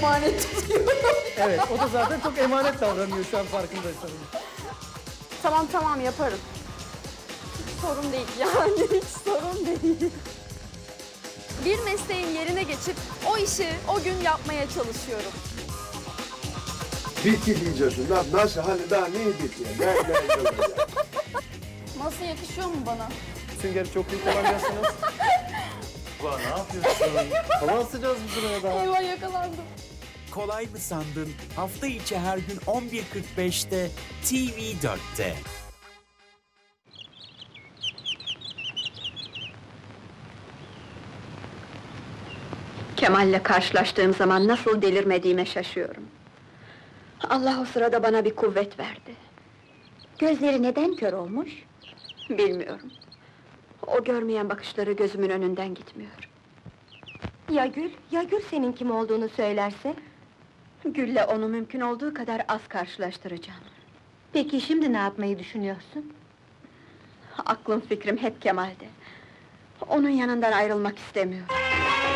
emanet tutuyorum. Evet, o da zaten çok emanet davranıyor şu an farkındaysanız. Tamam yaparım. Hiç sorun değil yani, hiç sorun değil. Bir mesleğin yerine geçip o işi o gün yapmaya çalışıyorum. Bitti diyeceksin. Nasıl hani daha neyi bitti? Gel. Nasıl, yakışıyor mu bana? Sünger çok iyi kullanıyorsunuz. Ulan ne yapıyorsun? Hava asacağız bu sırada daha. Eyvah, yakalandım. Kolay mı sandın? Hafta içi her gün 11.45'te TV4'te. Kemal'le karşılaştığım zaman nasıl delirmediğime şaşıyorum. Allah o sırada bana bir kuvvet verdi. Gözleri neden kör olmuş? Bilmiyorum. O görmeyen bakışları gözümün önünden gitmiyor. Ya Gül senin kim olduğunu söylerse? Gül'le onu mümkün olduğu kadar az karşılaştıracağım. Peki şimdi ne yapmayı düşünüyorsun? Aklım fikrim hep Kemal'de. Onun yanından ayrılmak istemiyorum.